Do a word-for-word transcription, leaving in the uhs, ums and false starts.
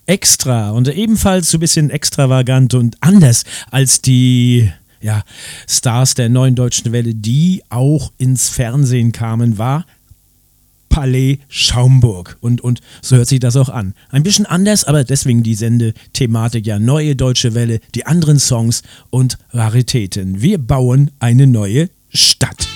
Extra und ebenfalls so ein bisschen extravagant und anders als die ja, Stars der neuen deutschen Welle, die auch ins Fernsehen kamen, war Palais Schaumburg. Und, und so hört sich das auch an. Ein bisschen anders, aber deswegen die Sendethematik, ja, neue deutsche Welle, die anderen Songs und Raritäten. Wir bauen eine neue Stadt.